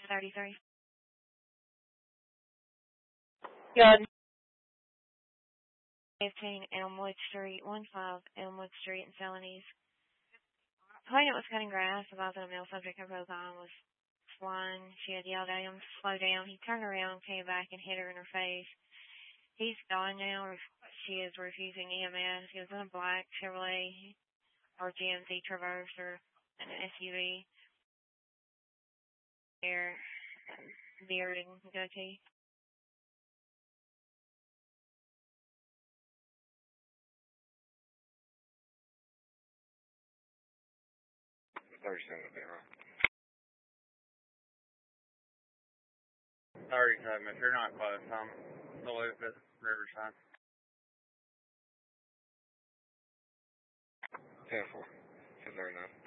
33. Good. 15 Elmwood Street, 15 Elmwood Street in Celanese. Claimant was cutting grass about the male subject of both arms was flying. She had yelled at him to slow down. He turned around, came back, and hit her in her face. He's gone now. She is refusing EMS. He was in a black Chevrolet or GMC Traverse or an SUV. Hair, beard, and goatee. Sorry, if you're not close, the loop at Riverside. 10-4, 10-39.